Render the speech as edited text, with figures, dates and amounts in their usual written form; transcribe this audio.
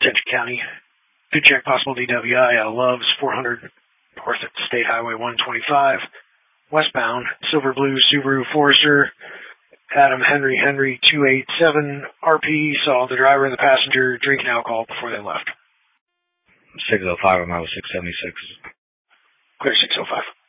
Gentry County. Food check possible DWI out of Love's 400 north at State Highway 125. Westbound, Silver Blue Subaru Forester, Adam Henry 287 RP saw the driver and the passenger drinking alcohol before they left. 605, I'm out of 676. Clear 605.